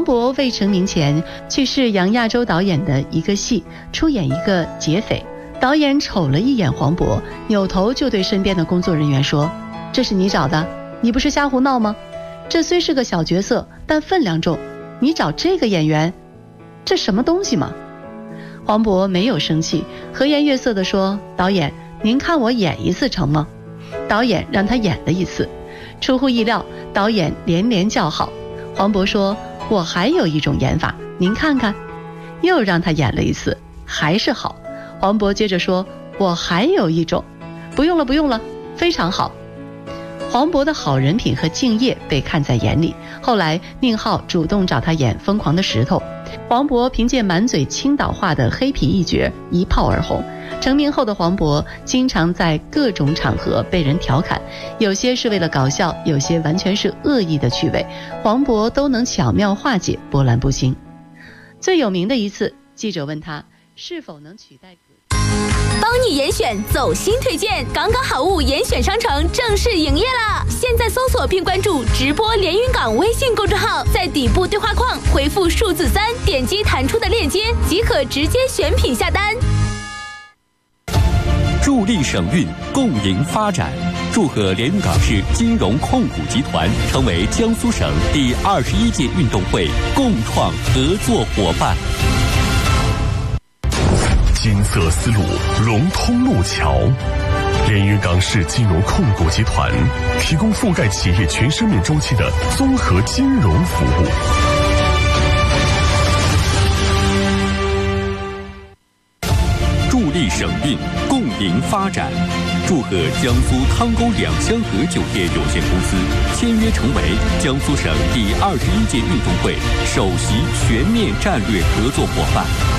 渤未成名前去试杨亚洲导演的一个戏，出演一个劫匪。导演瞅了一眼黄渤，扭头就对身边的工作人员说：“这是你找的？你不是瞎胡闹吗？这虽是个小角色，但分量重，你找这个演员，这什么东西嘛？”黄渤没有生气，和颜悦色地说：“导演，您看我演一次成吗？”导演让他演了一次，出乎意料，导演连连叫好。黄渤说：“我还有一种演法，您看看。”又让他演了一次，还是好。黄渤接着说：“我还有一种。”“不用了不用了，非常好。”黄渤的好人品和敬业被看在眼里，后来宁浩主动找他演《疯狂的石头》，黄渤凭借满嘴青岛话的黑皮一角一炮而红。成名后的黄渤经常在各种场合被人调侃，有些是为了搞笑，有些完全是恶意的趣味，黄渤都能巧妙化解，波澜不惊。最有名的一次，记者问他是否能取代帮你严选走心推荐，港港好物严选商城正式营业啦！现在搜索并关注直播连云港微信公众号，在底部对话框回复数字3，点击弹出的链接即可直接选品下单。 助力省运，共赢发展。祝贺连云港市金融控股集团成为江苏省第21届运动会共创合作伙伴。 金色丝路，龙通路桥。连云港市金融控股集团提供覆盖企业全生命周期的综合金融服务。 助力省运，共赢发展。祝贺江苏汤沟两香河酒店有限公司签约成为江苏省第21届运动会首席全面战略合作伙伴。